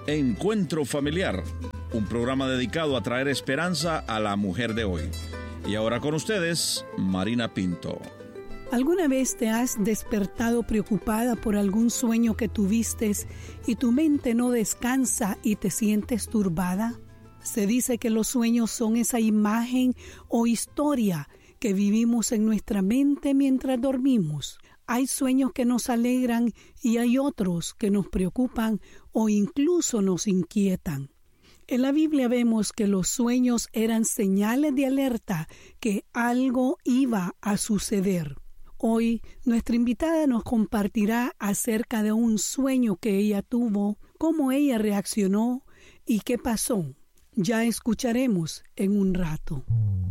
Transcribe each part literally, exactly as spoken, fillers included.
Encuentro Familiar, un programa dedicado a traer esperanza a la mujer de hoy. Y ahora con ustedes, Marina Pinto. ¿Alguna vez te has despertado preocupada por algún sueño que tuviste y tu mente no descansa y te sientes turbada? Se dice que los sueños son esa imagen o historia que vivimos en nuestra mente mientras dormimos. Hay sueños que nos alegran y hay otros que nos preocupan o incluso nos inquietan. En la Biblia vemos que los sueños eran señales de alerta que algo iba a suceder. Hoy nuestra invitada nos compartirá acerca de un sueño que ella tuvo, cómo ella reaccionó y qué pasó. Ya escucharemos en un rato.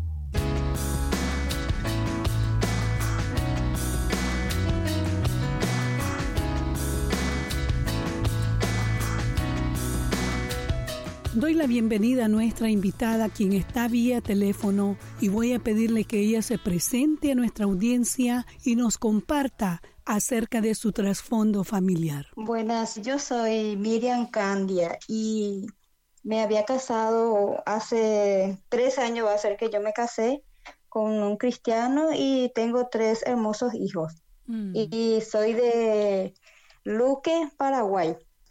Doy la bienvenida a nuestra invitada, quien está vía teléfono, y voy a pedirle que ella se presente a nuestra audiencia y nos comparta acerca de su trasfondo familiar. Buenas, yo soy Miriam Candia y me había casado hace tres años, va a ser que yo me casé con un cristiano y tengo tres hermosos hijos. Mm. Y soy de Luque, Paraguay.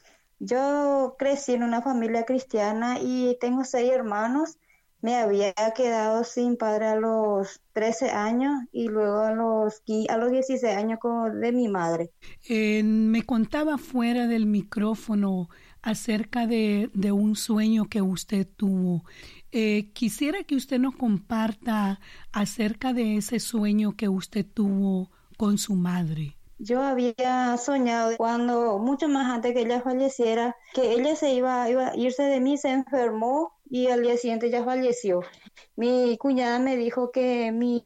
Yo crecí en una familia cristiana y tengo seis hermanos. Me había quedado sin padre a los trece años y luego a los, a los dieciséis años con, de mi madre. Eh, me contaba fuera del micrófono acerca de, de un sueño que usted tuvo. Eh, quisiera que usted nos comparta acerca de ese sueño que usted tuvo con su madre. Yo había soñado cuando, mucho más antes que ella falleciera, que ella se iba, iba a irse de mí, se enfermó y al día siguiente ya falleció. Mi cuñada me dijo que mi,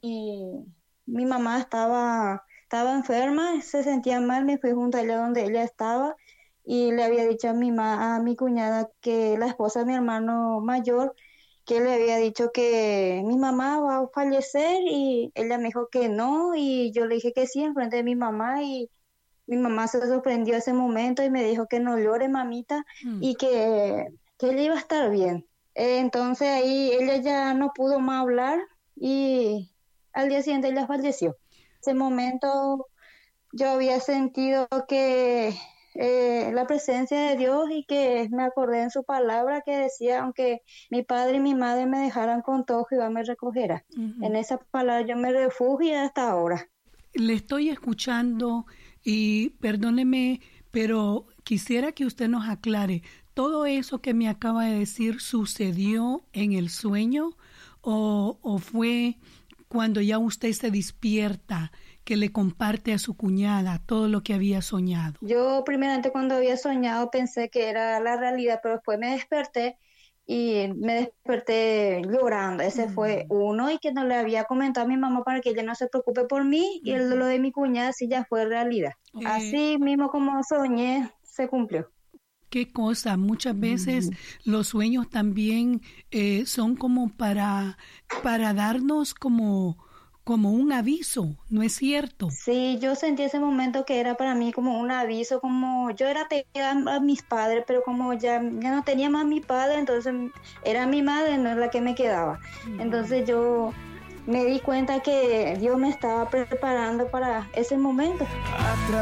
mi mamá estaba, estaba enferma, se sentía mal, me fui junto a ella donde ella estaba y le había dicho a mi, ma, a mi cuñada que la esposa de mi hermano mayor, que le había dicho que mi mamá va a fallecer y ella me dijo que no y yo le dije que sí enfrente de mi mamá y mi mamá se sorprendió ese momento y me dijo que no llore, mamita, mm. y que, que ella iba a estar bien. Entonces ahí ella ya no pudo más hablar y al día siguiente ella falleció. Ese momento yo había sentido que Eh, la presencia de Dios y que me acordé en su palabra que decía, aunque mi padre y mi madre me dejaran con todo, Jehová me recogerá. Uh-huh. En esa palabra yo me refugio hasta ahora. Le estoy escuchando y perdóneme, pero quisiera que usted nos aclare, ¿todo eso que me acaba de decir sucedió en el sueño o, o fue cuando ya usted se despierta que le comparte a su cuñada todo lo que había soñado? Yo primeramente cuando había soñado pensé que era la realidad, pero después me desperté y me desperté llorando. Ese mm. fue uno y que no le había comentado a mi mamá para que ella no se preocupe por mí mm. y el, lo de mi cuñada sí ya fue realidad. Eh. Así mismo como soñé, se cumplió. Qué cosa, muchas veces mm. los sueños también eh, son como para, para darnos como... como un aviso, ¿no es cierto? Sí, yo sentí ese momento que era para mí como un aviso, como yo era pegada a mis padres, pero como ya, ya no tenía más mi padre, entonces era mi madre, no es la que me quedaba. Mm. Entonces yo me di cuenta que Dios me estaba preparando para ese momento.